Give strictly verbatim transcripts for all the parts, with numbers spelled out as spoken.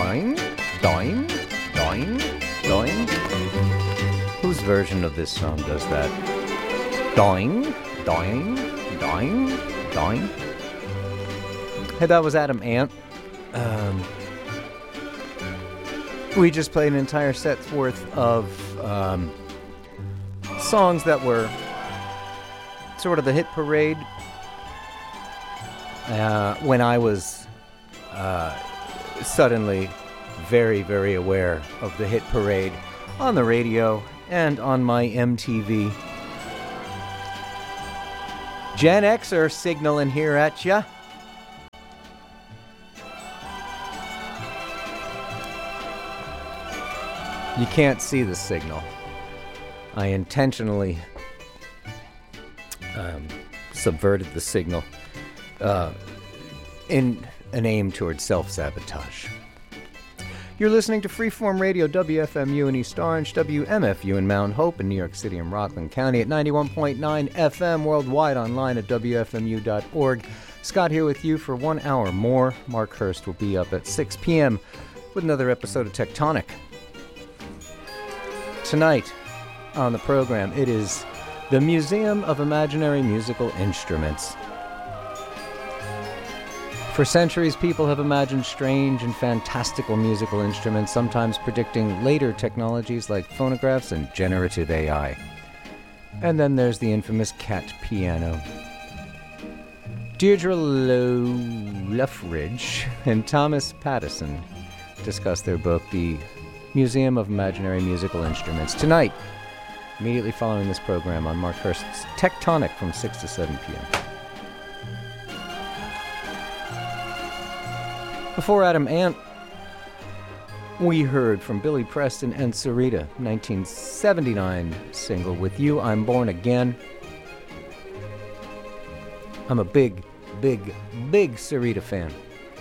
Doing, doing, doing, doing. Whose version of this song does that? Doing, doing, doing, doing. Hey, that was Adam Ant. Um, we just played an entire set's worth of um, songs that were sort of the hit parade uh, when I was uh, suddenly very, very aware of the hit parade on the radio and on my M T V. Gen Xer signaling here at ya. You can't see the signal. I intentionally um, subverted the signal uh, in an aim towards self-sabotage. You're listening to Freeform Radio, W F M U in East Orange, W M F U in Mount Hope in New York City and Rockland County at ninety-one point nine F M, worldwide online at W F M U dot org. Scott here with you for one hour more. Mark Hurst will be up at six p.m. with another episode of Tectonic. Tonight on the program, it is the Museum of Imaginary Musical Instruments. For centuries, people have imagined strange and fantastical musical instruments, sometimes predicting later technologies like phonographs and generative A I. And then there's the infamous cat piano. Deirdre Luffridge and Thomas Pattison discuss their book, The Museum of Imaginary Musical Instruments, tonight, immediately following this program on Mark Hurst's Tectonic from six to seven p.m. Before Adam Ant, we heard from Billy Preston and Sarita, nineteen seventy-nine single, With You I'm Born Again. I'm a big, big, big Sarita fan.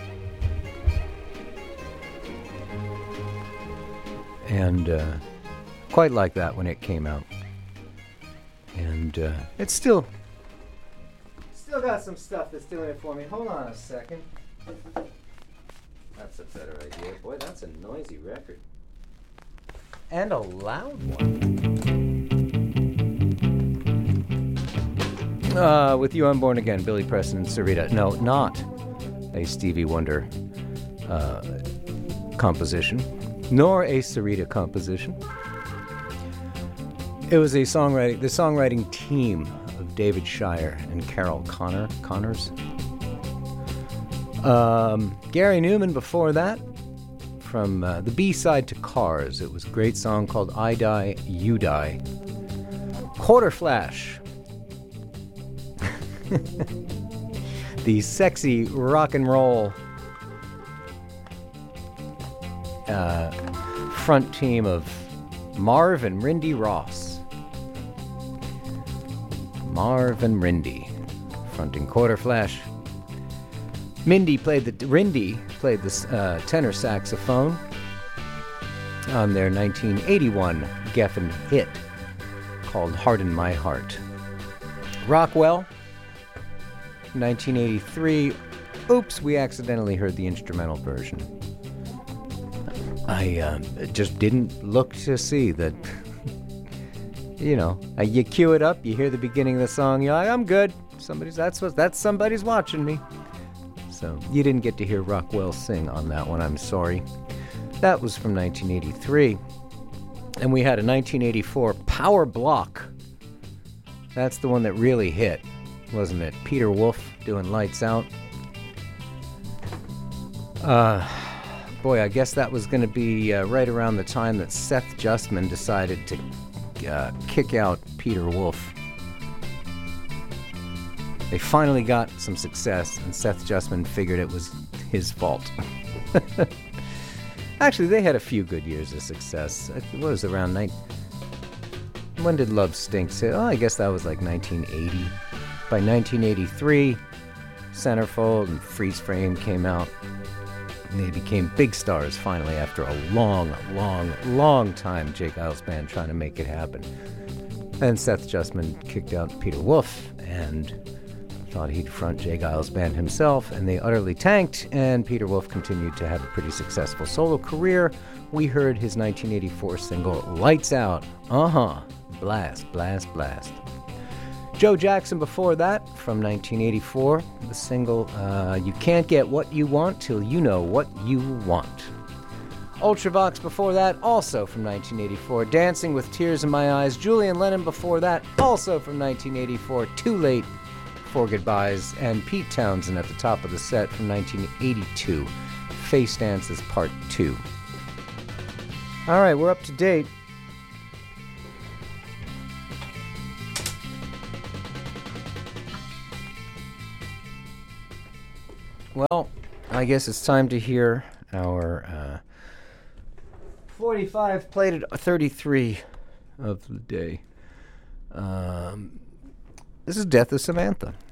And uh, quite like that when it came out. And uh, it's still, still got some stuff that's doing it for me. Hold on a second. That's a better idea. Boy, that's a noisy record. And a loud one. Uh, with You I'm Born Again, Billy Preston and Sarita. No, not a Stevie Wonder uh, composition, nor a Sarita composition. It was a songwriting, the songwriting team of David Shire and Carol Connor, Connors. Um, Gary Newman before that, from uh, the B-side to Cars. It was a great song called I Die, You Die. Quarter Flash. The sexy rock and roll uh, front team of Marv and Rindy Ross. Marv and Rindy fronting Quarter Flash. Mindy played the Rindy played the uh, tenor saxophone on their nineteen eighty-one Geffen hit called Harden My Heart. Rockwell, nineteen eighty-three. Oops, we accidentally heard the instrumental version. I uh, just didn't look to see that. You know, uh, you cue it up, you hear the beginning of the song, you're like, I'm good. Somebody's that's what that's somebody's watching me. So you didn't get to hear Rockwell sing on that one, I'm sorry. That was from nineteen eighty-three. And we had a nineteen eighty-four Power Block. That's the one that really hit, wasn't it? Peter Wolf doing Lights Out. Uh, boy, I guess that was going to be uh, right around the time that Seth Justman decided to uh, kick out Peter Wolf. They finally got some success, and Seth Justman figured it was his fault. Actually, they had a few good years of success. It was around nine. When did Love Stinks hit? Oh, I guess that was like nineteen eighty. By nineteen eighty-three, Centerfold and Freeze Frame came out. And they became big stars finally after a long, long, long time Jake Isles Band trying to make it happen. And Seth Justman kicked out Peter Wolf, and thought he'd front J. Geils' band himself, and they utterly tanked, and Peter Wolf continued to have a pretty successful solo career. We heard his nineteen eighty-four single, Lights Out. Uh-huh. Blast, blast, blast. Joe Jackson before that, from nineteen eighty-four, the single, uh, You Can't Get What You Want Till You Know What You Want. Ultravox before that, also from nineteen eighty-four, Dancing with Tears in My Eyes. Julian Lennon before that, also from nineteen eighty-four, Too Late for Goodbyes. And Pete Townsend at the top of the set from nineteen eighty-two, Face Dances Part two. All right, we're up to date. Well, I guess it's time to hear our uh, forty-five played at thirty-three of the day. Um, this is Death of Samantha.